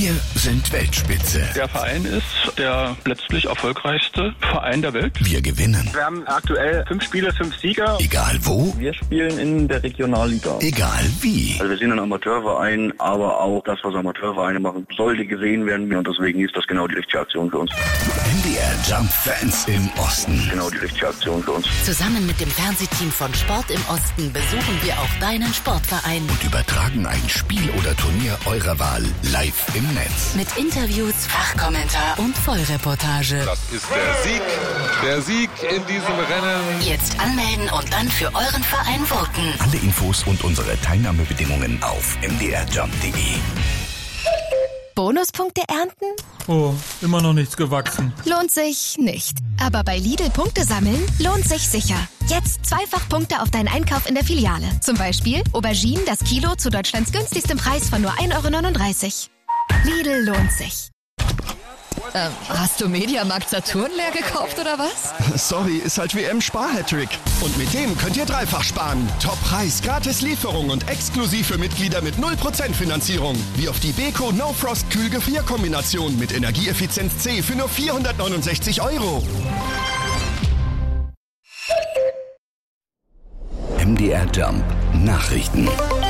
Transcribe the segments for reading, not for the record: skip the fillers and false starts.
Wir sind Weltspitze. Der Verein ist der letztlich erfolgreichste Verein der Welt. Wir gewinnen. Wir haben aktuell 5 Spiele, 5 Sieger. Egal wo. Wir spielen in der Regionalliga. Egal wie. Also wir sind ein Amateurverein, aber auch das, was Amateurvereine machen, sollte gesehen werden. Und deswegen ist das genau die richtige Aktion für uns. MDR Jump Fans im Osten. Genau die richtige Aktion für uns. Zusammen mit dem Fernsehteam von Sport im Osten besuchen wir auch deinen Sportverein. Und übertragen ein Spiel oder Turnier eurer Wahl live im Netz. Mit Interviews, Fachkommentar und Vollreportage. Das ist der Sieg in diesem Rennen. Jetzt anmelden und dann für euren Verein voten. Alle Infos und unsere Teilnahmebedingungen auf mdrjump.de. Bonuspunkte ernten? Oh, immer noch nichts gewachsen. Lohnt sich nicht. Aber bei Lidl Punkte sammeln lohnt sich sicher. Jetzt 2-fach Punkte auf deinen Einkauf in der Filiale. Zum Beispiel Auberginen das Kilo zu Deutschlands günstigstem Preis von nur 1,39 €. Lidl lohnt sich. Hast du Mediamarkt Saturn leer gekauft oder was? Sorry, ist halt WM-Spar-Hattrick. Und mit dem könnt ihr dreifach sparen. Top-Preis, gratis Lieferung und exklusiv für Mitglieder mit 0% Finanzierung. Wie auf die Beko No Frost Kühl-Gefrier-Kombination mit Energieeffizienz C für nur 469 €. MDR Jump Nachrichten.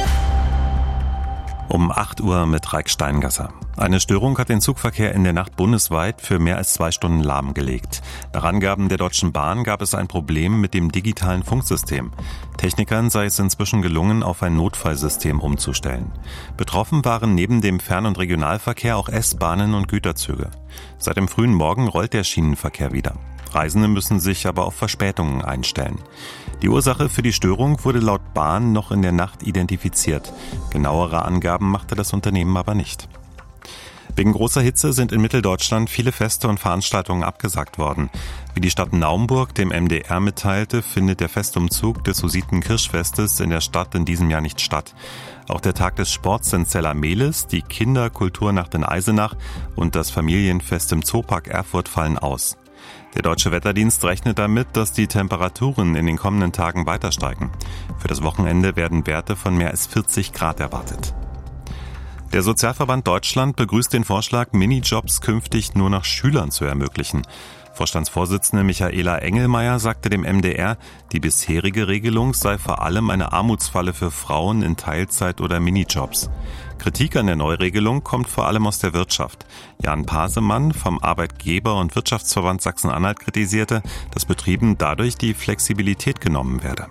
Um 8 Uhr mit Raik Steingasser. Eine Störung hat den Zugverkehr in der Nacht bundesweit für mehr als 2 Stunden lahmgelegt. Nach Angaben der Deutschen Bahn gab es ein Problem mit dem digitalen Funksystem. Technikern sei es inzwischen gelungen, auf ein Notfallsystem umzustellen. Betroffen waren neben dem Fern- und Regionalverkehr auch S-Bahnen und Güterzüge. Seit dem frühen Morgen rollt der Schienenverkehr wieder. Reisende müssen sich aber auf Verspätungen einstellen. Die Ursache für die Störung wurde laut Bahn noch in der Nacht identifiziert. Genauere Angaben machte das Unternehmen aber nicht. Wegen großer Hitze sind in Mitteldeutschland viele Feste und Veranstaltungen abgesagt worden. Wie die Stadt Naumburg dem MDR mitteilte, findet der Festumzug des Hussiten-Kirschfestes in der Stadt in diesem Jahr nicht statt. Auch der Tag des Sports in Zella-Mehlis, die Kinderkulturnacht in Eisenach und das Familienfest im Zoopark Erfurt fallen aus. Der Deutsche Wetterdienst rechnet damit, dass die Temperaturen in den kommenden Tagen weiter steigen. Für das Wochenende werden Werte von mehr als 40 Grad erwartet. Der Sozialverband Deutschland begrüßt den Vorschlag, Minijobs künftig nur noch Schülern zu ermöglichen. Vorstandsvorsitzende Michaela Engelmeier sagte dem MDR, die bisherige Regelung sei vor allem eine Armutsfalle für Frauen in Teilzeit- oder Minijobs. Kritik an der Neuregelung kommt vor allem aus der Wirtschaft. Jan Pasemann vom Arbeitgeber- und Wirtschaftsverband Sachsen-Anhalt kritisierte, dass Betrieben dadurch die Flexibilität genommen werde.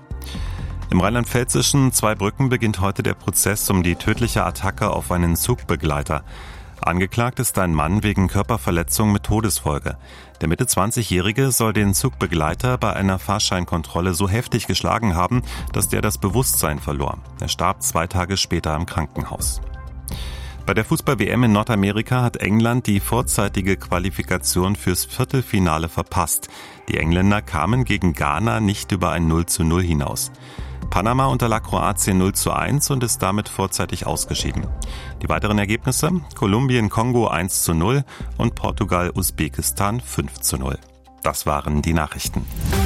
Im rheinland-pfälzischen Zweibrücken beginnt heute der Prozess um die tödliche Attacke auf einen Zugbegleiter. Angeklagt ist ein Mann wegen Körperverletzung mit Todesfolge. Der Mitte-20-Jährige soll den Zugbegleiter bei einer Fahrscheinkontrolle so heftig geschlagen haben, dass der das Bewusstsein verlor. Er starb 2 Tage später im Krankenhaus. Bei der Fußball-WM in Nordamerika hat England die vorzeitige Qualifikation fürs Viertelfinale verpasst. Die Engländer kamen gegen Ghana nicht über ein 0:0 hinaus. Panama unterlag Kroatien 0:1 und ist damit vorzeitig ausgeschieden. Die weiteren Ergebnisse: Kolumbien-Kongo 1:0 und Portugal-Usbekistan 5:0. Das waren die Nachrichten.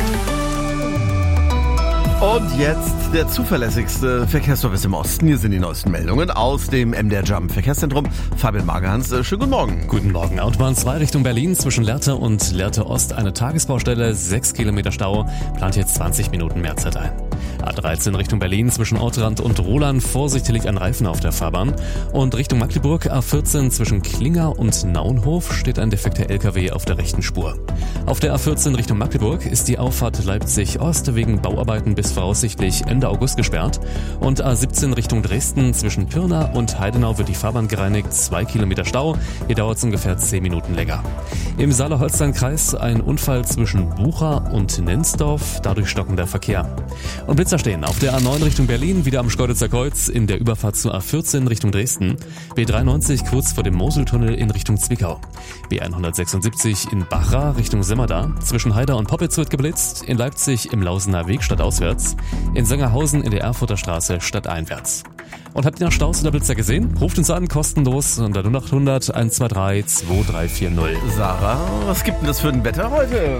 Und jetzt der zuverlässigste Verkehrsservice im Osten. Hier sind die neuesten Meldungen aus dem MDR Jump Verkehrszentrum. Fabian Magerhans, schönen guten Morgen. Guten Morgen. Autobahn 2 Richtung Berlin zwischen Lehrte und Lehrte Ost. Eine Tagesbaustelle, 6 Kilometer Stau, plant jetzt 20 Minuten mehr Zeit ein. A13 Richtung Berlin zwischen Ortrand und Roland, vorsichtig ein Reifen auf der Fahrbahn. Und Richtung Magdeburg A14 zwischen Klinger und Naunhof steht ein defekter LKW auf der rechten Spur. Auf der A14 Richtung Magdeburg ist die Auffahrt Leipzig Ost wegen Bauarbeiten bis voraussichtlich Ende August gesperrt. Und A17 Richtung Dresden zwischen Pirna und Heidenau wird die Fahrbahn gereinigt, 2 Kilometer Stau. Hier dauert es ungefähr 10 Minuten länger. Im Saale-Holstein-Kreis ein Unfall zwischen Bucha und Nenzdorf, dadurch stockender Verkehr. Und Blitzer stehen auf der A9 Richtung Berlin, wieder am Schkeuditzer Kreuz, in der Überfahrt zur A14 Richtung Dresden. B93 kurz vor dem Moseltunnel in Richtung Zwickau. B176 in Bachra Richtung Semmerdar. Zwischen Haida und Poppitz wird geblitzt. In Leipzig im Lausener Weg stadtauswärts. In Sangerhausen in der Erfurter Straße stadteinwärts. Und habt ihr noch Staus oder Blitzer gesehen? Ruft uns an, kostenlos unter 0800 123 2340. Sarah, was gibt denn das für ein Wetter heute?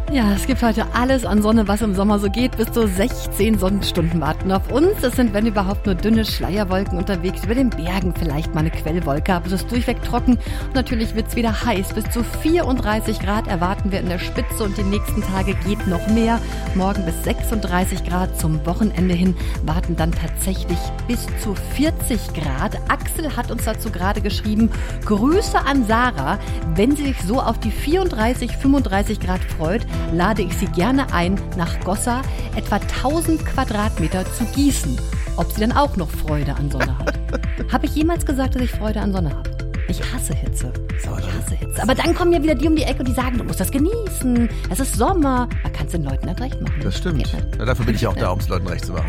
Ja, es gibt heute alles an Sonne, was im Sommer so geht. Bis zu 16 Sonnenstunden warten auf uns. Es sind, wenn überhaupt, nur dünne Schleierwolken unterwegs. Über den Bergen vielleicht mal eine Quellwolke, aber es ist durchweg trocken. Und natürlich wird's wieder heiß. Bis zu 34 Grad erwarten wir in der Spitze und die nächsten Tage geht noch mehr. Morgen bis 36 Grad. Zum Wochenende hin warten dann tatsächlich bis zu 40 Grad. Axel hat uns dazu gerade geschrieben, Grüße an Sarah. Wenn sie sich so auf die 34, 35 Grad freut, lade ich sie gerne ein, nach Gossa etwa 1000 Quadratmeter zu gießen. Ob sie dann auch noch Freude an Sonne hat. Habe ich jemals gesagt, dass ich Freude an Sonne habe? Ich hasse Hitze. Ich hasse Hitze. Aber dann kommen ja wieder die um die Ecke und die sagen, du musst das genießen. Es ist Sommer. Man kann es den Leuten halt recht machen. Das stimmt. Ja, dafür bin ich auch da, um es Leuten recht zu machen.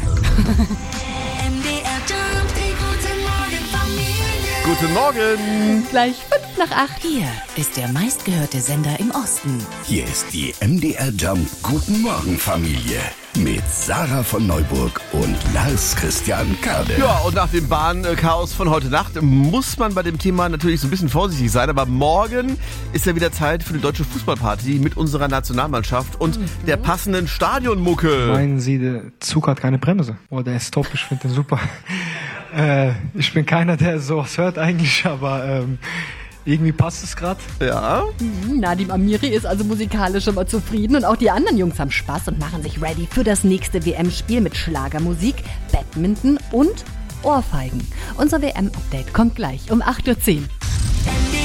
Guten Morgen. Gleich 7:55. Hier ist der meistgehörte Sender im Osten. Hier ist die MDR Jump Guten Morgen Familie mit Sarah von Neuburg und Lars Christian Kade. Ja, und nach dem Bahnchaos von heute Nacht muss man bei dem Thema natürlich so ein bisschen vorsichtig sein. Aber morgen ist ja wieder Zeit für die deutsche Fußballparty mit unserer Nationalmannschaft und der passenden Stadionmucke. Meinen Sie, der Zug hat keine Bremse? Oh, der ist top, ich finde den super. Ich bin keiner, der sowas hört eigentlich, aber irgendwie passt es gerade. Ja. Nadim Amiri ist also musikalisch immer zufrieden und auch die anderen Jungs haben Spaß und machen sich ready für das nächste WM-Spiel mit Schlagermusik, Badminton und Ohrfeigen. Unser WM-Update kommt gleich um 8:10 Uhr.